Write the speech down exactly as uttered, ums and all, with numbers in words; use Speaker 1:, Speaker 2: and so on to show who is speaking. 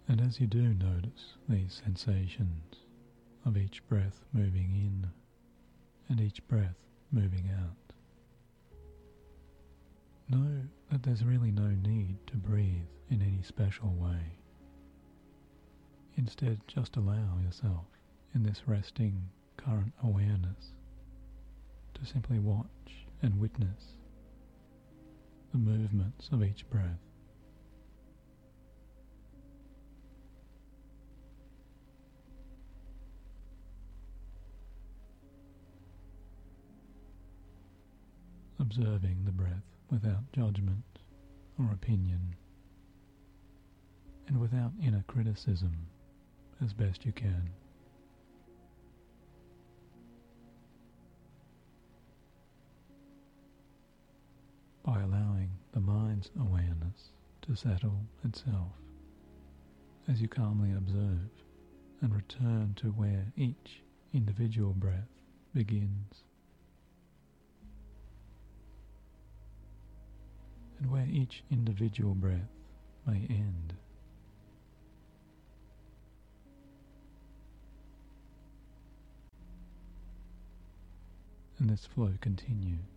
Speaker 1: And as you do notice these sensations of each breath moving in and each breath moving out, know that there's really no need to breathe in any special way. Instead, just allow yourself in this resting current awareness to simply watch and witness the movements of each breath. Observing the breath without judgment or opinion, and without inner criticism as best you can. By allowing the mind's awareness to settle itself as you calmly observe and return to where each individual breath begins and where each individual breath may end. And this flow continues